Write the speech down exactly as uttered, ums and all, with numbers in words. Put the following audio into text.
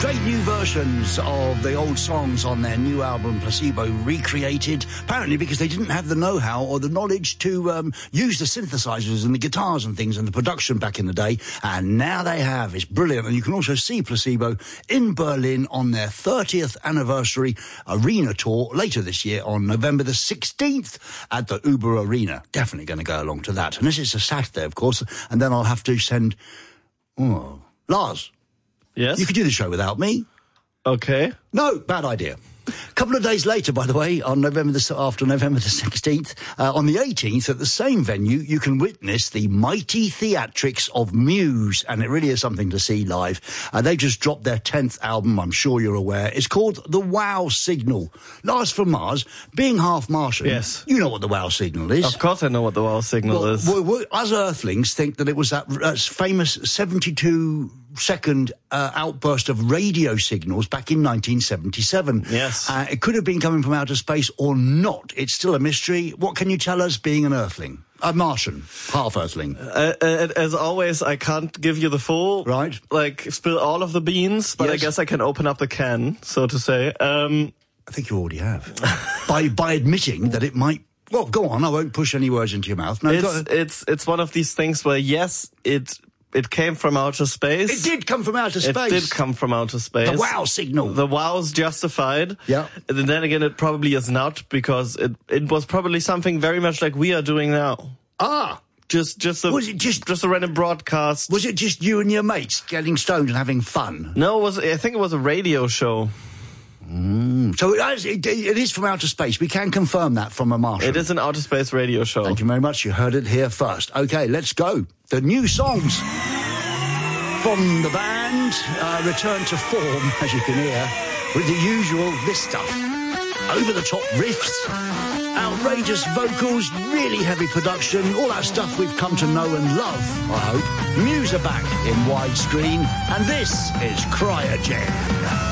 Great new versions of the old songs on their new album, Placebo, recreated, apparently because they didn't have the know-how or the knowledge to um, use the synthesizers and the guitars and things and the production back in the day, and now they have. It's brilliant, and you can also see Placebo in Berlin on their thirtieth anniversary arena tour later this year on November the sixteenth at the Uber Arena. Definitely going to go along to that. And this is a Saturday, of course, and then I'll have to send... Oh, Lars. Yes? You could do the show without me. Okay. No, bad idea. A couple of days later, by the way, on November the, after November the sixteenth, uh, on the eighteenth, at the same venue, you can witness the mighty theatrics of Muse, and it really is something to see live. Uh, they just dropped their tenth album, I'm sure you're aware. It's called The Wow Signal. Lars from Mars, being half Martian, yes, you know what the Wow Signal is. Of course I know what the Wow Signal well, is. Well, well, us Earthlings think that it was that uh, famous seventy-two second uh, outburst of radio signals back in nineteen seventy-seven. Yes. Uh, it could have been coming from outer space or not. It's still a mystery. What can you tell us, being an Earthling? A Martian, half Earthling. Uh, uh, as always, I can't give you the full, right? Like, spill all of the beans, but yes. I guess I can open up the can, so to say. Um, I think you already have. by by admitting that it might... Well, go on, I won't push any words into your mouth. No, it's, it's, it's one of these things where, yes, it... It came from outer space. It did come from outer space. It did come from outer space. The Wow Signal. The Wow's justified. Yeah. And then again, it probably is not, because it, it was probably something very much like we are doing now. Ah. Just, just a, was it just, just a random broadcast. Was it just you and your mates getting stoned and having fun? No, it was, I think it was a radio show. Mm. So it, it, it is from outer space. We can confirm that from a Martian. It is an outer space radio show. Thank you very much. You heard it here first. Okay, let's go. The new songs from the band uh, return to form, as you can hear, with the usual this stuff. Over-the-top riffs, outrageous vocals, really heavy production, all that stuff we've come to know and love, I hope. Muse are back in widescreen, and this is Cryogen.